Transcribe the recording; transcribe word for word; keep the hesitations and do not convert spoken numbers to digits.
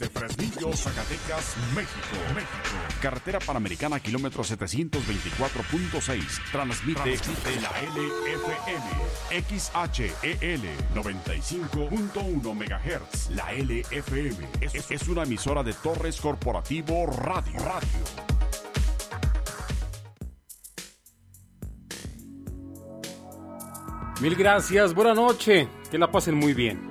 Desde Fresnillo, Zacatecas, México. México. Carretera Panamericana, kilómetro setecientos veinticuatro punto seis. Transmite, Transmite la L F M. X H E L noventa y cinco punto uno megahertz. La L F M es, es una emisora de Torres Corporativo Radio. Radio. Mil gracias, buena noche, que la pasen muy bien.